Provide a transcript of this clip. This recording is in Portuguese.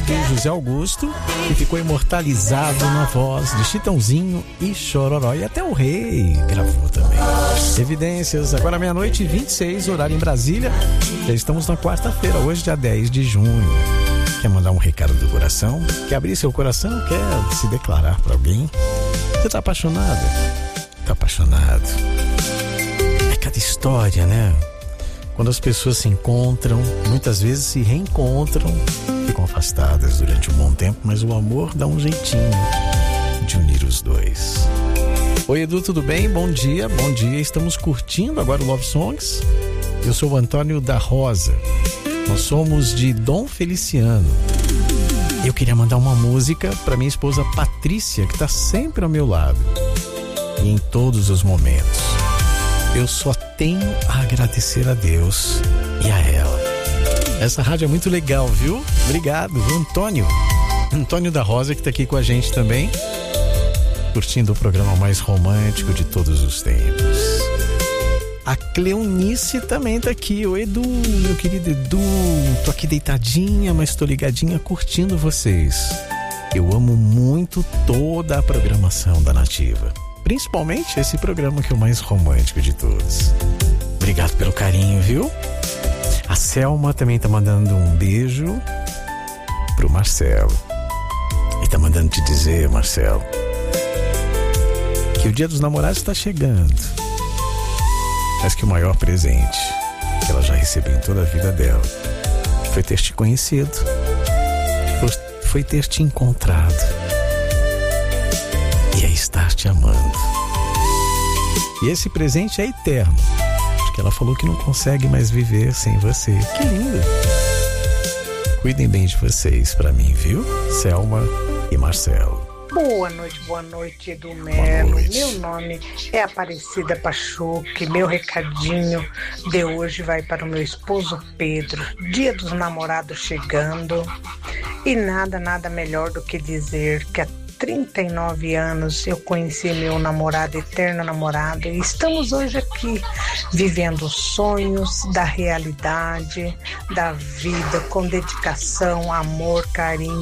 do José Augusto, que ficou imortalizado na voz de Chitãozinho e Chororó. E até o Rei gravou também. Evidências, agora 00:26, horário em Brasília. Já estamos na quarta-feira, hoje dia 10 de junho. Quer mandar um recado do coração? Quer abrir seu coração? Quer se declarar para alguém? Você tá apaixonado? Tá apaixonado? É cada história, né? Quando as pessoas se encontram, muitas vezes se reencontram, ficam afastadas durante um bom tempo, mas o amor dá um jeitinho de unir os dois. Oi, Edu, tudo bem? Bom dia, bom dia. Estamos curtindo agora o Love Songs. Eu sou o Antônio da Rosa. Nós somos de Dom Feliciano. Eu queria mandar uma música para minha esposa Patrícia, que está sempre ao meu lado e em todos os momentos. Eu só tenho a agradecer a Deus e a ela. Essa rádio é muito legal, viu? Obrigado, Antônio da Rosa, que está aqui com a gente também, curtindo o programa mais romântico de todos os tempos. A Cleonice também tá aqui. Oi, Edu, meu querido Edu. Tô aqui deitadinha, mas tô ligadinha curtindo vocês. Eu amo muito toda a programação da Nativa. Principalmente esse programa que é o mais romântico de todos. Obrigado pelo carinho, viu? A Selma também tá mandando um beijo pro Marcelo. E tá mandando te dizer, Marcelo, que o Dia dos Namorados tá chegando. Mas que o maior presente que ela já recebeu em toda a vida dela foi ter te conhecido, foi ter te encontrado e é estar te amando. E esse presente é eterno, porque ela falou que não consegue mais viver sem você. Que lindo! Cuidem bem de vocês pra mim, viu? Selma e Marcelo. Boa noite, Edu Melo. Meu nome é Aparecida Pachuque. Meu recadinho de hoje vai para o meu esposo Pedro. Dia dos Namorados chegando. E nada melhor do que dizer que há 39 anos eu conheci meu namorado, eterno namorado. E estamos hoje aqui vivendo sonhos da realidade, da vida, com dedicação, amor, carinho.